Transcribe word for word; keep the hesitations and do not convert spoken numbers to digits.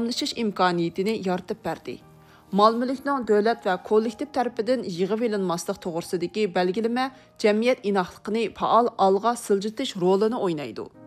davomlashish imkoniyatini yaratib berdi. Mal-mulkning davlat va kollektiv tarafidan yig'ib olinmaslik to'g'risidagi belgilama jamiyat inoqligini faol olg'a siljitish rolini o'ynaydi.